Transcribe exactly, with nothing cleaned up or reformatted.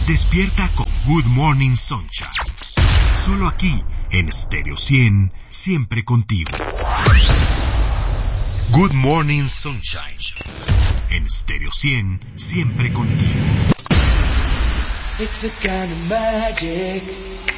Despierta con Good Morning Sunshine. Solo aquí, en Stereo cien, siempre contigo. Good Morning Sunshine. En Stereo cien, siempre contigo. It's a kind of magic.